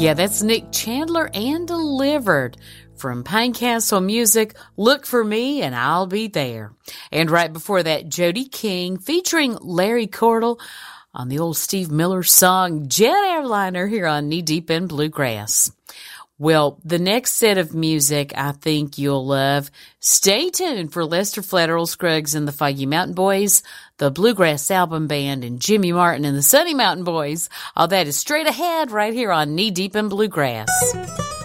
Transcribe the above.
Yeah, that's Nick Chandler and Delivered. From Pine Castle Music, Look for Me and I'll Be There. And right before that, Jody King featuring Larry Cordell on the old Steve Miller song Jet Airliner here on Knee Deep in Bluegrass. Well, the next set of music I think you'll love. Stay tuned for Lester Flatt, Earl Scruggs and the Foggy Mountain Boys, the Bluegrass Album Band, and Jimmy Martin and the Sunny Mountain Boys. All that is straight ahead right here on Knee Deep in Bluegrass.